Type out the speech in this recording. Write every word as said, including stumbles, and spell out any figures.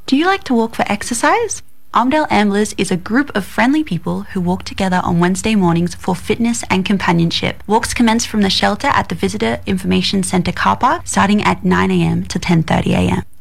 Do you like to walk for exercise? Armdale Amblers is a group of friendly people who walk together on Wednesday mornings for fitness and companionship. Walks commence from the shelter at the Visitor Information Centre car park starting at nine a m to ten thirty a m.